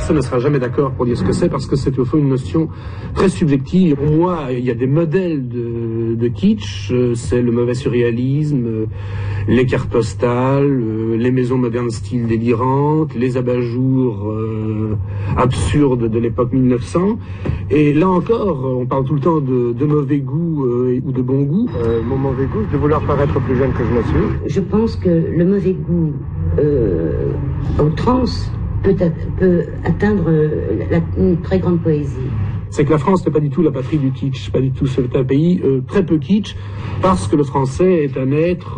personne ne sera jamais d'accord pour dire ce que c'est, parce que c'est au fond une notion très subjective. Pour moi, il y a des modèles de kitsch, c'est le mauvais surréalisme, les cartes postales, les maisons modernes style délirantes, les abat-jours absurdes de l'époque 1900. Et là encore, on parle tout le temps de mauvais goût ou de bon goût. Mon mauvais goût, de vouloir paraître plus jeune que je ne suis. Je pense que le mauvais goût en transe peut atteindre une très grande poésie. C'est que la France n'est pas du tout la patrie du kitsch, pas du tout. C'est un pays très peu kitsch, parce que le français est un être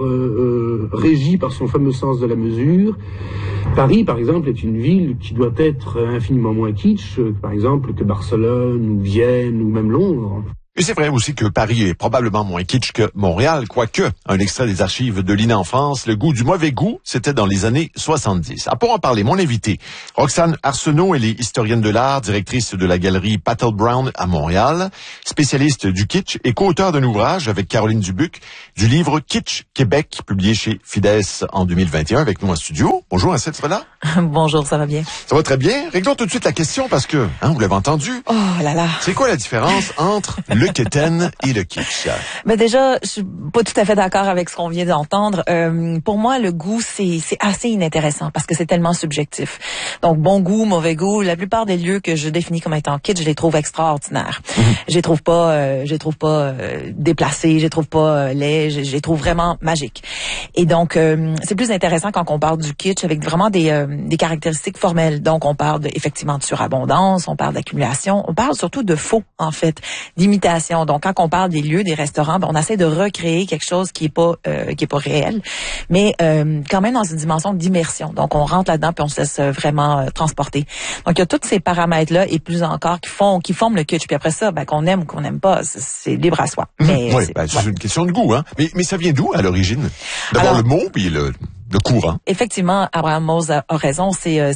régi par son fameux sens de la mesure. Paris, par exemple, est une ville qui doit être infiniment moins kitsch, par exemple, que Barcelone, ou Vienne, ou même Londres. Et c'est vrai aussi que Paris est probablement moins kitsch que Montréal, quoique, un extrait des archives de l'INA en France, le goût du mauvais goût, c'était dans les années 70. Pour en parler, mon invité, Roxane Arsenault, elle est historienne de l'art, directrice de la galerie Patel Brown à Montréal, spécialiste du kitsch et co-auteur d'un ouvrage avec Caroline Dubuc du livre Kitsch Québec, publié chez Fides en 2021 avec nous en studio. Bonjour à cette fois-là. Bonjour, ça va bien? Ça va très bien. Réglons tout de suite la question parce que, vous l'avez entendu. Oh là là. C'est quoi la différence entre le quétaine et le kitsch? Ben déjà, je suis pas tout à fait d'accord avec ce qu'on vient d'entendre. Pour moi, le goût, c'est assez inintéressant parce que c'est tellement subjectif. Donc, bon goût, mauvais goût, la plupart des lieux que je définis comme étant kitsch, je les trouve extraordinaires. Je les trouve pas déplacés, je les trouve pas laids, je les trouve vraiment magiques. Et donc, c'est plus intéressant quand on parle du kitsch avec vraiment des caractéristiques formelles. Donc, on parle effectivement de surabondance, on parle d'accumulation, on parle surtout de faux, en fait, d'imitation. Donc, quand on parle des lieux, des restaurants, on essaie de recréer quelque chose qui est pas réel, mais quand même dans une dimension d'immersion. Donc, on rentre là-dedans puis on se laisse vraiment transporter. Donc, il y a tous ces paramètres-là et plus encore qui forment le kitsch. Puis après ça, qu'on aime ou qu'on n'aime pas, c'est libre à soi. Mais oui, c'est une question de goût, hein. Mais ça vient d'où à l'origine? D'abord le mot puis le courant. Effectivement, Abraham Mose a raison.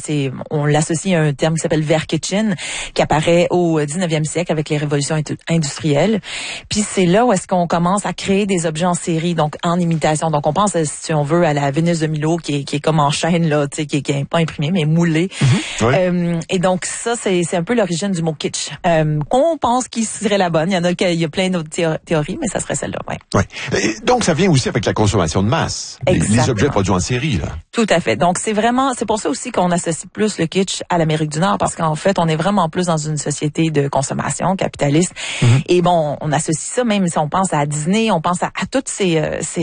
On l'associe à un terme qui s'appelle Verkitchen, qui apparaît au 19e siècle avec les révolutions industrielles. Puis c'est là où est-ce qu'on commence à créer des objets en série, donc en imitation. Donc on pense, si on veut, à la Vénus de Milo qui est comme en chaîne là, tu sais, qui est pas imprimée mais moulée. Oui. Et donc ça, c'est un peu l'origine du mot kitsch. Qu'on pense qu'il serait la bonne. Il y a plein d'autres théories, mais ça serait celle-là. Ouais. Ouais. Et donc ça vient aussi avec la consommation de masse. Les objets produits en série, là. Tout à fait. Donc, c'est pour ça aussi qu'on associe plus le kitsch à l'Amérique du Nord, parce qu'en fait, on est vraiment plus dans une société de consommation capitaliste. Et bon, on associe ça, même si on pense à Disney, on pense à toutes ces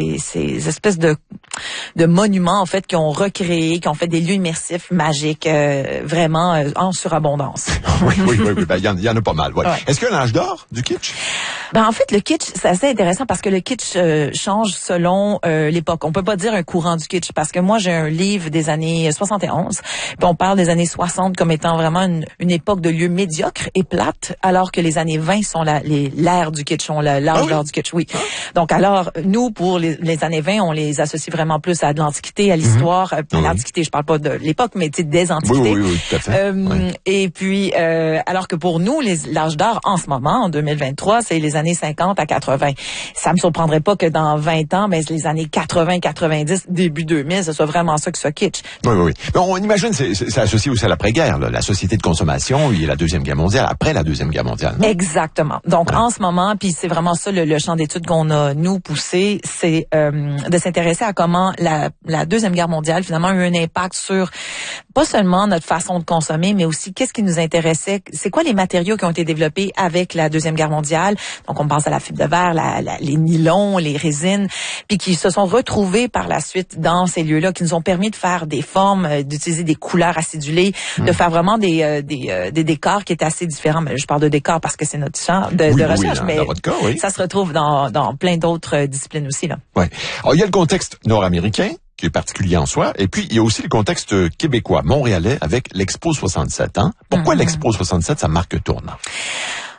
espèces de monuments, en fait, qui ont recréé, qui ont fait des lieux immersifs, magiques, vraiment en surabondance. Oui. Il y en a pas mal. Ouais. Est-ce qu'il y a un âge d'or du kitsch? En fait, le kitsch, c'est assez intéressant parce que le kitsch change selon l'époque. On peut pas dire un courant du kitsch parce que moi, j'ai un livre des années 71, puis on parle des années 60 comme étant vraiment une époque de lieux médiocres et plates, alors que les années 20 sont l'ère du kitsch, l'âge d'or du kitsch, oui. Donc alors, nous, pour les années 20, on les associe vraiment plus à de l'Antiquité, à l'histoire. L'Antiquité, je parle pas de l'époque, mais des Antiquités. Oui, tout à fait. Et puis, alors que pour nous, l'âge d'or en ce moment, en 2023, c'est les années 50 à 80. Ça me surprendrait pas que dans 20 ans, les années 80, 90, début 2000, ce soit vraiment ça que soit kitsch. Oui. Mais on imagine c'est associé aussi à l'après-guerre, là, la société de consommation et la Deuxième Guerre mondiale, après la Deuxième Guerre mondiale. Non? Exactement. Donc, en ce moment, puis c'est vraiment ça le champ d'études qu'on a, nous, poussé, c'est de s'intéresser à comment la Deuxième Guerre mondiale, finalement, a eu un impact sur pas seulement notre façon de consommer, mais aussi qu'est-ce qui nous intéressait, c'est quoi les matériaux qui ont été développés avec la Deuxième Guerre mondiale. Donc, on pense à la fibre de verre, les nylons, les résines, puis qui se sont retrouvés par la suite dans ces lieux-là, qui nous ont permis de faire des formes, d'utiliser des couleurs acidulées, de faire vraiment des décors qui étaient assez différents. Mais je parle de décors parce que c'est notre champ de recherche, mais dans votre cas, ça se retrouve dans plein d'autres disciplines aussi, là. Ouais. Alors, il y a le contexte nord-américain, qui est particulier en soi, et puis il y a aussi le contexte québécois, montréalais, avec l'Expo 67. Pourquoi l'Expo 67, ça marque tournant?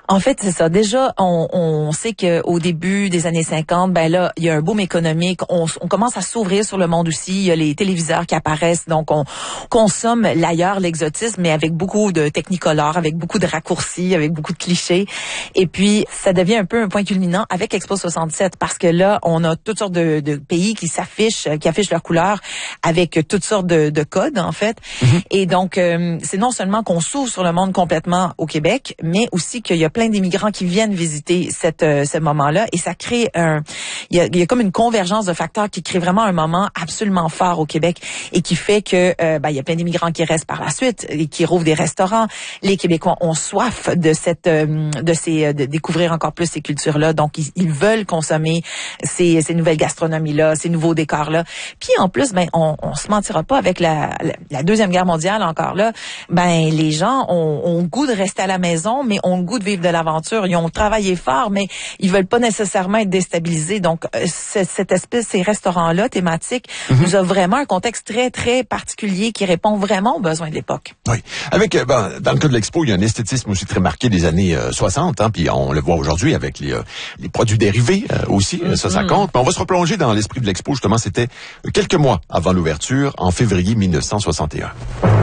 En fait, c'est ça. Déjà, on sait qu'au début des années 50, ben là, il y a un boom économique. On commence à s'ouvrir sur le monde aussi. Il y a les téléviseurs qui apparaissent. Donc, on consomme l'ailleurs, l'exotisme, mais avec beaucoup de technicolor, avec beaucoup de raccourcis, avec beaucoup de clichés. Et puis, ça devient un peu un point culminant avec Expo 67 parce que là, on a toutes sortes de pays qui affichent leurs couleurs avec toutes sortes de codes, en fait. Mm-hmm. Et donc, c'est non seulement qu'on s'ouvre sur le monde complètement au Québec, mais aussi qu'il y a plein d'immigrants qui viennent visiter ce moment-là et ça crée il y a comme une convergence de facteurs qui crée vraiment un moment absolument fort au Québec et qui fait que il y a plein d'immigrants qui restent par la suite et qui rouvrent des restaurants. Les Québécois ont soif de découvrir encore plus ces cultures-là, donc ils veulent consommer ces nouvelles gastronomies-là, ces nouveaux décors-là. Puis en plus, on se mentira pas avec la Deuxième Guerre mondiale encore là, les gens ont le goût de rester à la maison, mais ont le goût de vivre de l'aventure. Ils ont travaillé fort, mais ils veulent pas nécessairement être déstabilisés. Donc, ces restaurants-là thématiques nous a vraiment un contexte très, très particulier qui répond vraiment aux besoins de l'époque. Oui. Avec, dans le cas de l'expo, il y a un esthétisme aussi très marqué des années 60, puis on le voit aujourd'hui avec les produits dérivés aussi, ça compte. Mais on va se replonger dans l'esprit de l'expo, justement, c'était quelques mois avant l'ouverture, en février 1961.